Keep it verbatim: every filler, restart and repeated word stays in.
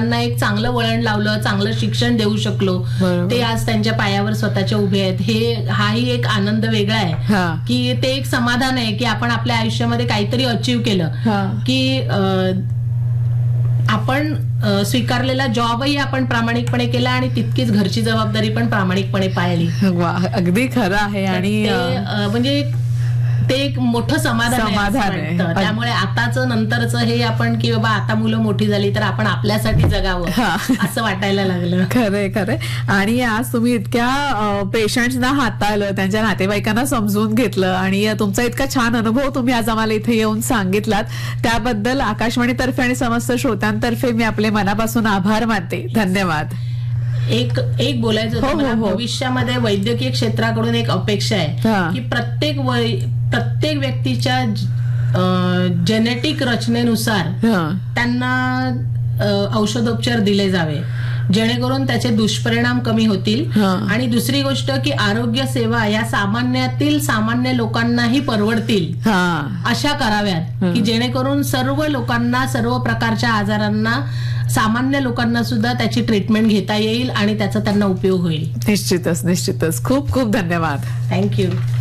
त्यांना एक चांगलं वळण लावलं, चांगलं शिक्षण देऊ शकलो, ते आज त्यांच्या पायावर स्वतःच्या उभे आहेत. हे हाही एक आनंद वेगळा आहे की ते एक समाधान आहे की आपण आपल्या आयुष्यामध्ये काहीतरी अचीव्ह केलं, की आपण स्वीकारलेला जॉबही आपण प्रामाणिकपणे केला आणि तितकीच घरची जबाबदारी पण प्रामाणिकपणे पाळली. अगदी खरं आहे. आणि म्हणजे ते एक मोठं समाधान समाधान आहे. त्यामुळे आताच नंतरच हे आपण की बाबा आता मुलं मोठी झाली तर आपण आपल्यासाठी जगावं असं वाटायला लागलं. खरंय खरंय. आणि आज तुम्ही इतक्या पेशंट्सना हाताळलं, त्यांच्या नातेवाईकांना समजून घेतलं आणि तुमचा इतका छान अनुभव तुम्ही आज आम्हाला इथे येऊन सांगितलात, त्याबद्दल आकाशवाणीतर्फे आणि समस्त श्रोत्यांतर्फे मी आपले मनापासून आभार मानते. धन्यवाद. एक एक बोलायचं होतं मला, भविष्यामध्ये वैद्यकीय क्षेत्राकडून एक अपेक्षा आहे की प्रत्येक प्रत्येक व्यक्तीच्या जेनेटिक रचनेनुसार त्यांना औषधोपचार दिले जावे, जेणेकरून त्याचे दुष्परिणाम कमी होतील. आणि दुसरी गोष्ट की आरोग्य सेवा या सामान्यातील सामान्य लोकांनाही परवडतील अशा कराव्यात, की जेणेकरून सर्व लोकांना, सर्व प्रकारच्या आजारांना, सामान्य लोकांना सुद्धा त्याची ट्रीटमेंट घेता येईल आणि त्याचा त्यांना उपयोग होईल. निश्चितच निश्चितच. खूप खूप धन्यवाद. थँक्यू.